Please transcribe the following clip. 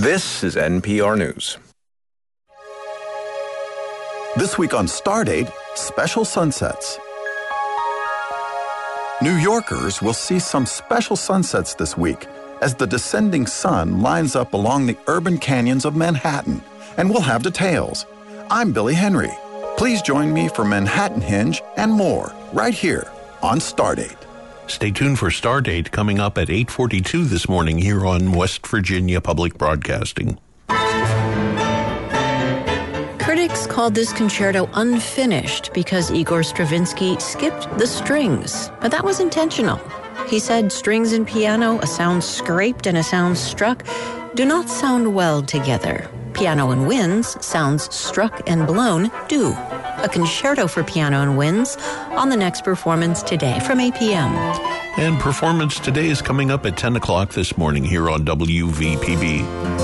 This is NPR News. This week on Stardate, special sunsets. New Yorkers will see some special sunsets this week as the descending sun lines up along the urban canyons of Manhattan, and we'll have details. I'm Billy Henry. Please join me for Manhattan Hinge and more right here on Stardate. Stay tuned for Stardate coming up at 8:42 this morning here on West Virginia Public Broadcasting. Critics called this concerto unfinished because Igor Stravinsky skipped the strings, but that was intentional. He said strings and piano, a sound scraped and a sound struck, do not sound well together. Piano and winds, sounds struck and blown, do. A concerto for piano and winds on the next performance today from 8 p.m. And performance today is coming up at 10 o'clock this morning here on WVPB.